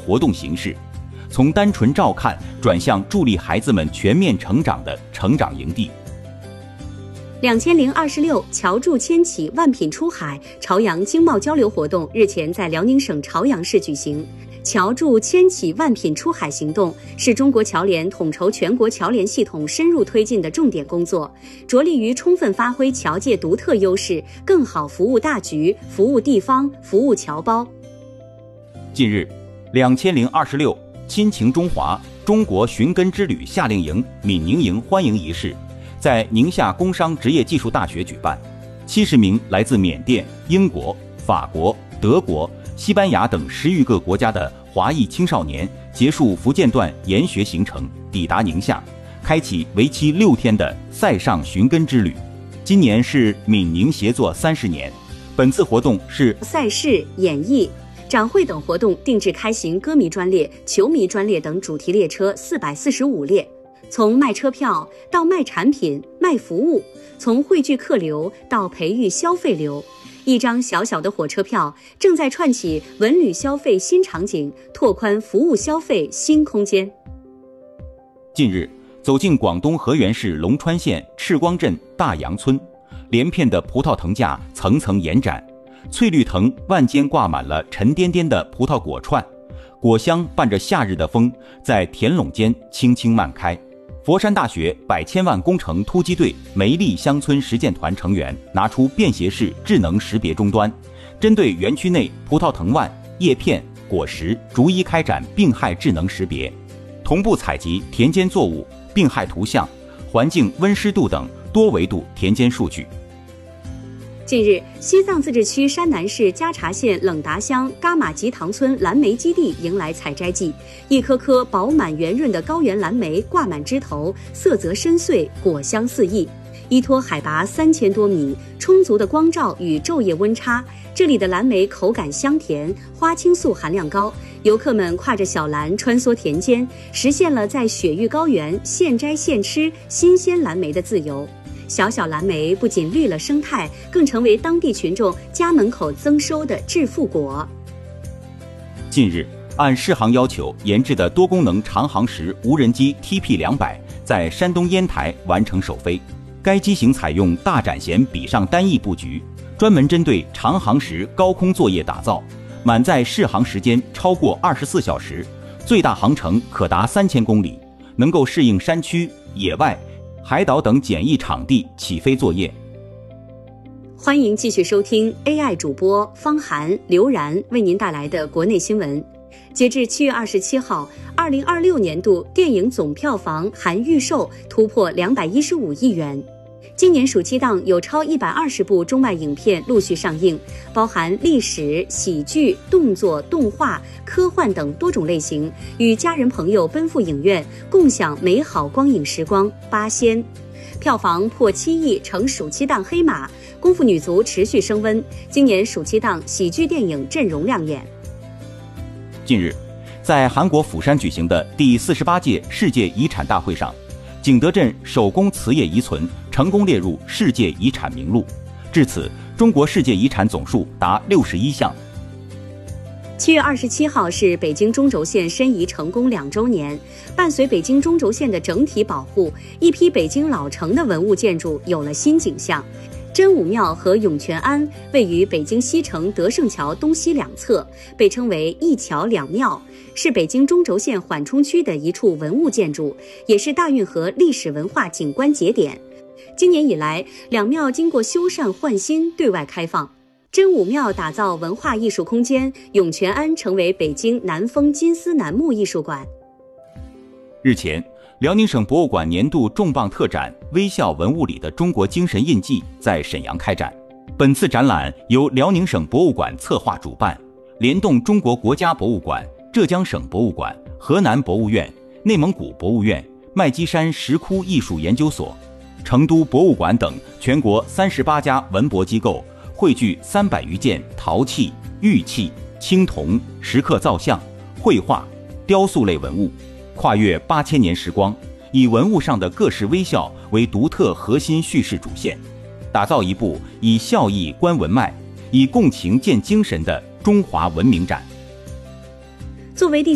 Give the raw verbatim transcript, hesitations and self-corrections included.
活动形式，从单纯照看转向助力孩子们全面成长的成长营地。 两千零二十六侨筑千企万品出海朝阳经贸交流活动日前在辽宁省朝阳市举行。侨筑千企万品出海行动是中国侨联统筹全国侨联系统深入推进的重点工作，着力于充分发挥侨界独特优势，更好服务大局、服务地方、服务侨胞。 近日，两千零二十六亲情中华中国寻根之旅夏令营闽宁营欢迎仪式在宁夏工商职业技术大学举办，七十名来自缅甸、英国、法国、德国、西班牙等十余个国家的华裔青少年结束福建段研学行程，抵达宁夏，开启为期六天的塞上寻根之旅。今年是闽宁协作三十年，本次活动是赛事、演艺、展会等活动定制开行歌迷专列、球迷专列等主题列车四百四十五列，从卖车票到卖产品、卖服务，从汇聚客流到培育消费流。一张小小的火车票正在串起文旅消费新场景，拓宽服务消费新空间。 近日，走进广东河源市龙川县赤光镇大杨村，连片的葡萄藤架层层延展，翠绿藤万间挂满了沉甸甸的葡萄果串，果香伴着夏日的风，在田垄间轻轻漫开。佛山大学百千万工程突击队梅利乡村实践团成员拿出便携式智能识别终端，针对园区内葡萄藤蔓、叶片、果实逐一开展病害智能识别，同步采集田间作物、病害图像、环境温湿度等多维度田间数据。 近日，西藏自治区山南市加查县冷达乡噶玛吉塘村蓝莓基地迎来采摘季，一颗颗饱满圆润的高原蓝莓挂满枝头，色泽深邃，果香四溢。依托海拔三千多米，充足的光照与昼夜温差，这里的蓝莓口感香甜，花青素含量高。游客们挎着小篮穿梭田间，实现了在雪域高原现摘现吃新鲜蓝莓的自由。小小蓝莓不仅绿了生态，更成为当地群众家门口增收的致富果。 近日，按适航要求研制的多功能长航时无人机 T P 两百 在山东烟台完成首飞。该机型采用大展弦笔上单翼布局，专门针对长航时高空作业打造，满载适航时间超过二十四小时，最大航程可达三千公里，能够适应山区、野外、海岛等简易场地起飞作业。 欢迎继续收听 A I 主播方涵、刘然为您带来的国内新闻。截至七月二十七号，二零二六年度电影总票房含预售突破两百一十五亿元。今年暑期档有超一百二十部中外影片陆续上映，包含历史、喜剧、动作、动画、科幻等多种类型，与家人朋友奔赴影院，共享美好光影时光。八仙票房破七亿，成暑期档黑马。功夫女足持续升温，今年暑期档喜剧电影阵容亮眼。 近日，在韩国釜山举行的第四十八届世界遗产大会上，景德镇手工瓷业遗存成功列入世界遗产名录，至此，中国世界遗产总数达六十一项。 七月二十七号是北京中轴线申遗成功两周年，伴随北京中轴线的整体保护，一批北京老城的文物建筑有了新景象。真武庙和涌泉庵位于北京西城德胜桥东西两侧，被称为一桥两庙，是北京中轴线缓冲区的一处文物建筑，也是大运河历史文化景观节点。今年以来，两庙经过修缮换新，对外开放。真武庙打造文化艺术空间，涌泉庵成为北京南丰金丝楠木艺术馆。 日前，辽宁省博物馆年度重磅特展《微笑文物里的中国精神印记》在沈阳开展。本次展览由辽宁省博物馆策划主办，联动中国国家博物馆、浙江省博物馆、河南博物院、内蒙古博物院、麦积山石窟艺术研究所、成都博物馆等全国三十八家文博机构，汇聚三百余件陶器、玉器、青铜、石刻造像、绘画、雕塑类文物，跨越八千年时光，以文物上的各式微笑为独特核心叙事主线，打造一部以笑意观文脉、以共情见精神的中华文明展。 作为第